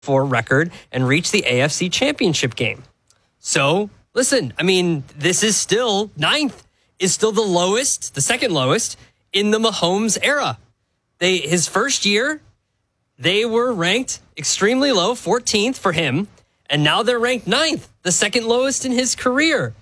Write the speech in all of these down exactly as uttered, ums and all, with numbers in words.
four record and reach the A F C Championship game. So, listen, I mean, this is still, ninth is still the lowest, the second lowest in the Mahomes era. They His first year, they were ranked extremely low, fourteenth for him, and now they're ranked ninth, the second lowest in his career.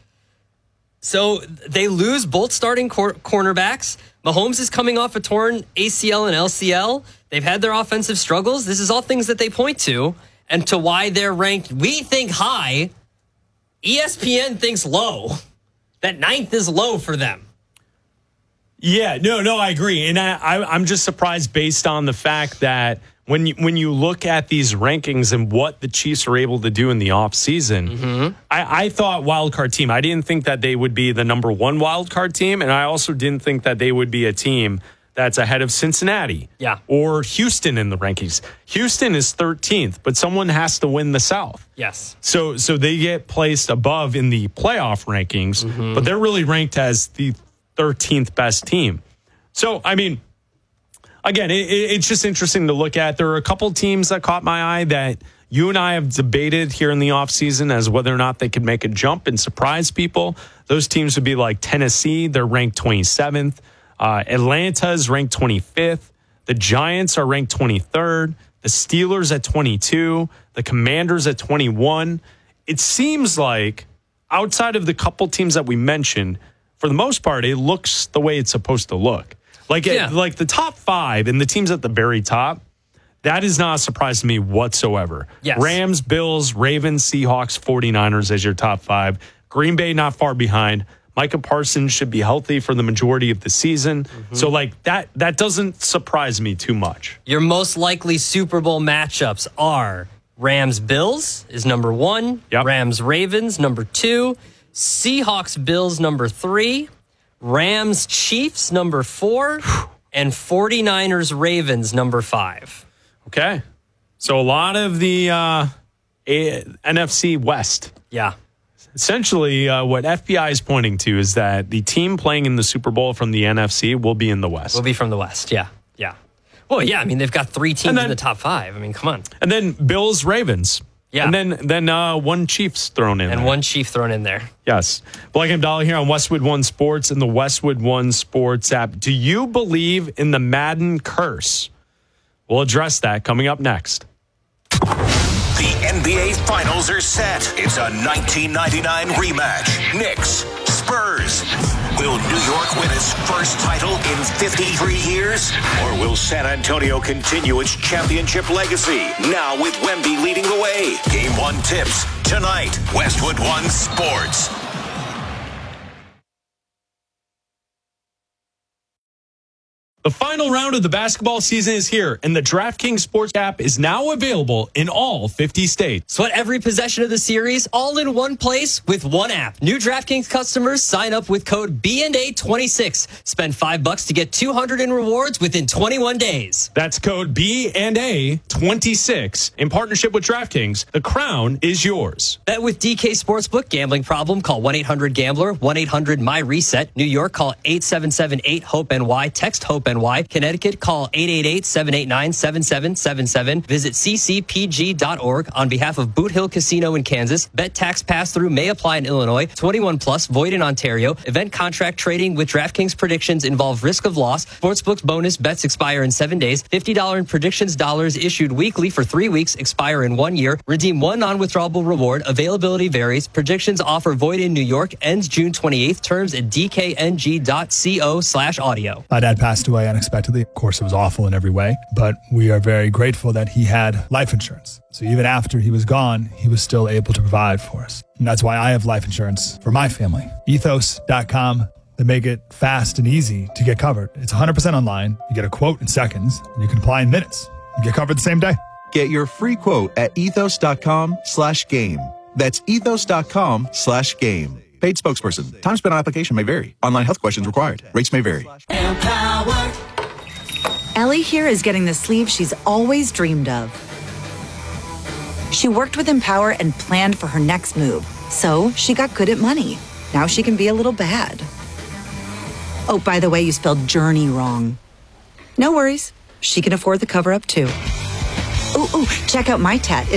So they lose both starting cor- cornerbacks. Mahomes is coming off a torn A C L and L C L. They've had their offensive struggles. This is all things that they point to and to why they're ranked, we think, high. E S P N thinks low. That ninth is low for them. Yeah, no, no, I agree. And I, I, I'm just surprised based on the fact that when you, when you look at these rankings and what the Chiefs are able to do in the offseason, mm-hmm. I, I thought wildcard team. I didn't think that they would be the number one wildcard team, and I also didn't think that they would be a team that's ahead of Cincinnati yeah. or Houston in the rankings. Houston is thirteenth, but someone has to win the South. Yes. So so they get placed above in the playoff rankings, mm-hmm. but they're really ranked as the thirteenth best team. So, I mean, again, it, it's just interesting to look at. There are a couple teams that caught my eye that you and I have debated here in the offseason as whether or not they could make a jump and surprise people. Those teams would be like Tennessee. They're ranked twenty-seventh. Uh, Atlanta is ranked twenty-fifth. The Giants are ranked twenty-third. The Steelers at twenty-two. The Commanders at twenty-one. It seems like outside of the couple teams that we mentioned, for the most part, it looks the way it's supposed to look. Like, yeah. it, like the top five and the teams at the very top, that is not a surprise to me whatsoever. Yes. Rams, Bills, Ravens, Seahawks, 49ers as your top five. Green Bay not far behind. Micah Parsons should be healthy for the majority of the season. Mm-hmm. So, like, that that doesn't surprise me too much. Your most likely Super Bowl matchups are Rams-Bills is number one. Yep. Rams-Ravens, number two. Seahawks-Bills, number three. Rams-Chiefs, number four. And 49ers-Ravens, number five. Okay. So, a lot of the uh, A- N F C West. Yeah. Essentially, uh, what F B I is pointing to is that the team playing in the Super Bowl from the N F C will be in the West. Will be from the West, yeah. Yeah. Well, yeah, I mean, they've got three teams then, in the top five. I mean, come on. And then Bills, Ravens. Yeah. And then then uh, one Chiefs thrown in And there. one Chief thrown in there. Yes. Black and Dollar here on Westwood One Sports and the Westwood One Sports app. Do you believe in the Madden curse? We'll address that coming up next. The N B A Finals are set. It's a nineteen ninety-nine rematch. Knicks, Spurs. Will New York win its first title in fifty-three years? Or will San Antonio continue its championship legacy? Now with Wemby leading the way. Game one tips tonight. Westwood One Sports. The final round of the basketball season is here, and the DraftKings Sports app is now available in all fifty states. Sweat every possession of the series all in one place with one app. New DraftKings customers sign up with code B and A twenty-six. Spend five bucks to get two hundred in rewards within twenty-one days. That's code B and A twenty-six. In partnership with DraftKings, the crown is yours. Bet with D K Sportsbook. Gambling problem? Call one eight hundred gambler, one eight hundred my reset. New York, call eight seven seven eight hope N Y. Text HOPE N Y. Connecticut, call eight eight eight, seven eight nine, seven seven seven seven. Visit c c p g dot org on behalf of Boot Hill Casino in Kansas. Bet tax pass-through may apply in Illinois. twenty-one plus, void in Ontario. Event contract trading with DraftKings predictions involve risk of loss. Sportsbook's bonus bets expire in seven days. fifty dollars in predictions dollars issued weekly for three weeks, expire in one year. Redeem one non-withdrawable reward. Availability varies. Predictions offer void in New York. Ends June twenty-eighth. Terms at d k n g dot co slash audio. My dad passed away unexpectedly. Of course, it was awful in every way, but we are very grateful that he had life insurance. So even after he was gone, he was still able to provide for us. And that's why I have life insurance for my family. ethos dot com. They make it fast and easy to get covered. It's one hundred percent online. You get a quote in seconds, and you can apply in minutes. You get covered the same day. Get your free quote at ethos dot com slash game. That's ethos dot com slash game. Paid spokesperson. Time spent on application may vary. Online health questions required. Rates may vary. Empower. Ellie here is getting the sleeve she's always dreamed of. She worked with Empower and planned for her next move. So she got good at money. Now she can be a little bad. Oh, by the way, you spelled journey wrong. No worries. She can afford the cover-up too. Ooh, ooh, check out my tat.